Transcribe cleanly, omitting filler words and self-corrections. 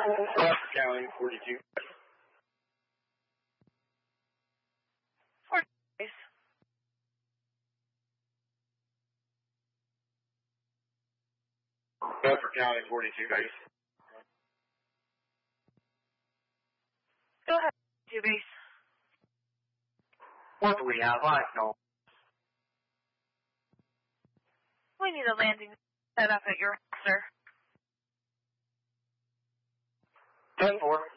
County 42. 40 base. Upper County 42 base. Go ahead, 2 base. What do we have? I know. We need a landing set up at your house, sir. 10-4.